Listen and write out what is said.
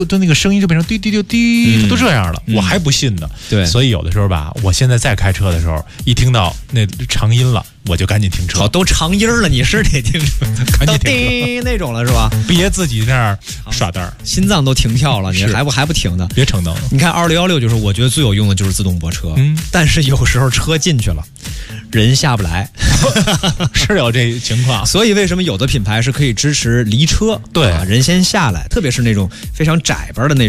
的那个声音就变成滴滴滴滴，都这样了，我还不信呢。 对， 所以有的时候吧，我现在再开车的时候，一听到那长音了，我就赶紧停车。 好，都长音了，你是得停车， 赶紧停车， 叮那种了是吧？ 别自己在那儿耍单儿， 心脏都停跳了，你还不停呢？ 别逞能。 你看2616，就是我觉得最有用的就是自动泊车，但是有时候车进去了，人下不来， 是有这情况。 所以为什么有的品牌是可以支持离车， 对， 人先下来，特别是那种非常窄边的那种。